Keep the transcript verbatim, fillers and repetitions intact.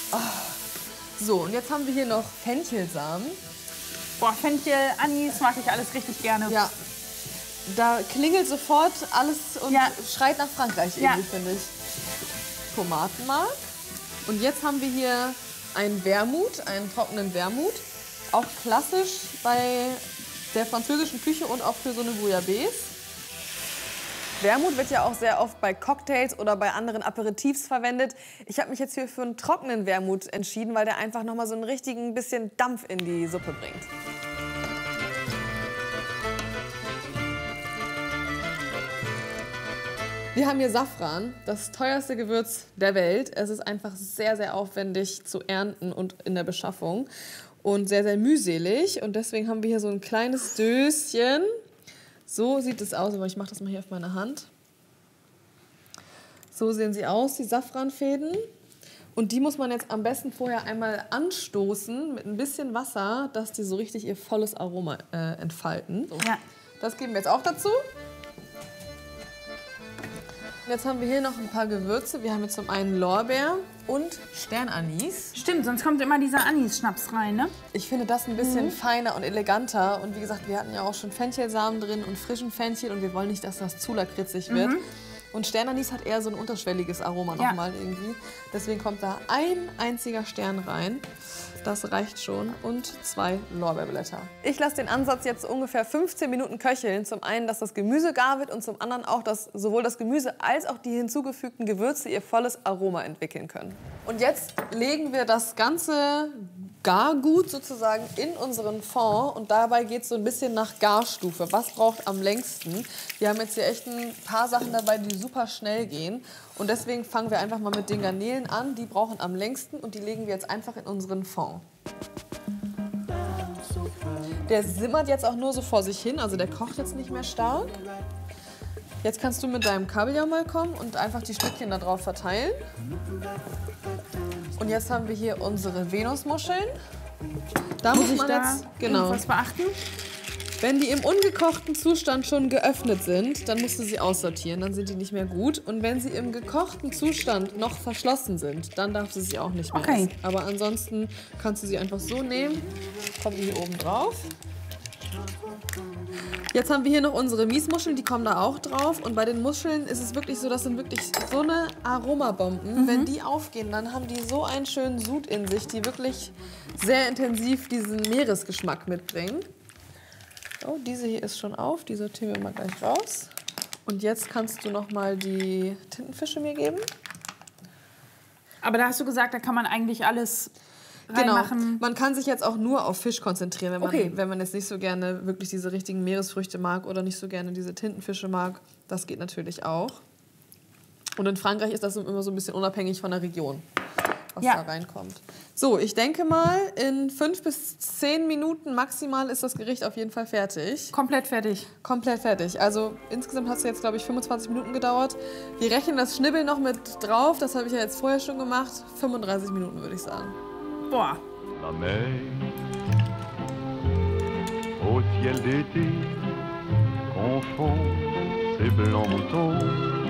So, und jetzt haben wir hier noch Fenchelsamen. Boah, Fenchel, Anis mag ich alles richtig gerne. Ja, da klingelt sofort alles und Ja. schreit nach Frankreich Ja. irgendwie, finde ich. Tomatenmark. Und jetzt haben wir hier einen Wermut, einen trockenen Wermut. Auch klassisch bei der französischen Küche und auch für so eine Bouillabaisse. Wermut wird ja auch sehr oft bei Cocktails oder bei anderen Aperitifs verwendet. Ich habe mich jetzt hier für einen trockenen Wermut entschieden, weil der einfach noch mal so einen richtigen bisschen Dampf in die Suppe bringt. Wir haben hier Safran, das teuerste Gewürz der Welt. Es ist einfach sehr, sehr aufwendig zu ernten und in der Beschaffung und sehr, sehr mühselig. Und deswegen haben wir hier so ein kleines Döschen. So sieht es aus, aber ich mache das mal hier auf meine Hand. So sehen sie aus, die Safranfäden. Und die muss man jetzt am besten vorher einmal anstoßen mit ein bisschen Wasser, dass die so richtig ihr volles Aroma äh, entfalten. So. Ja. Das geben wir jetzt auch dazu. Jetzt haben wir hier noch ein paar Gewürze. Wir haben jetzt zum einen Lorbeer und Sternanis. Stimmt, sonst kommt immer dieser Anis-Schnaps rein, ne? Ich finde das ein bisschen feiner und eleganter. Und wie gesagt, wir hatten ja auch schon Fenchelsamen drin und frischen Fenchel. Und wir wollen nicht, dass das zu lakritzig wird. Und Sternanis hat eher so ein unterschwelliges Aroma Ja. nochmal irgendwie. Deswegen kommt da ein einziger Stern rein. Das reicht schon. Und zwei Lorbeerblätter. Ich lasse den Ansatz jetzt ungefähr fünfzehn Minuten köcheln. Zum einen, dass das Gemüse gar wird und zum anderen auch, dass sowohl das Gemüse als auch die hinzugefügten Gewürze ihr volles Aroma entwickeln können. Und jetzt legen wir das ganze Gargut sozusagen in unseren Fond und dabei geht es so ein bisschen nach Garstufe. Was braucht am längsten? Wir haben jetzt hier echt ein paar Sachen dabei, die super schnell gehen und deswegen fangen wir einfach mal mit den Garnelen an. Die brauchen am längsten und die legen wir jetzt einfach in unseren Fond. Der simmert jetzt auch nur so vor sich hin, also der kocht jetzt nicht mehr stark. Jetzt kannst du mit deinem Kabeljau mal kommen und einfach die Stückchen da drauf verteilen. Und jetzt haben wir hier unsere Venusmuscheln. Da muss, Muss ich man da jetzt, genau, was beachten? wenn die im ungekochten Zustand schon geöffnet sind, dann musst du sie aussortieren, dann sind die nicht mehr gut. Und wenn sie im gekochten Zustand noch verschlossen sind, dann darfst du sie auch nicht mehr Okay. essen. Aber ansonsten kannst du sie einfach so nehmen, kommen die hier oben drauf. Jetzt haben wir hier noch unsere Miesmuscheln, die kommen da auch drauf. Und bei den Muscheln ist es wirklich so, das sind wirklich so eine Aromabomben. Mhm. Wenn die aufgehen, dann haben die so einen schönen Sud in sich, die wirklich sehr intensiv diesen Meeresgeschmack mitbringen. Oh, diese hier ist schon auf, die sortieren wir mal gleich raus. Und jetzt kannst du noch mal die Tintenfische mir geben. Aber da hast du gesagt, da kann man eigentlich alles Genau. reinmachen. Man kann sich jetzt auch nur auf Fisch konzentrieren, wenn man, Okay. wenn man jetzt nicht so gerne wirklich diese richtigen Meeresfrüchte mag oder nicht so gerne diese Tintenfische mag. Das geht natürlich auch. Und in Frankreich ist das immer so ein bisschen unabhängig von der Region, was Ja. da reinkommt. So, ich denke mal, in fünf bis zehn Minuten maximal ist das Gericht auf jeden Fall fertig. Komplett fertig. Komplett fertig. Also insgesamt hat es jetzt, glaube ich, fünfundzwanzig Minuten gedauert. Wir rechnen das Schnibbeln noch mit drauf. Das habe ich ja jetzt vorher schon gemacht. fünfunddreißig Minuten, würde ich sagen. Boah. La mer, au ciel d'été, confond ses blancs moutons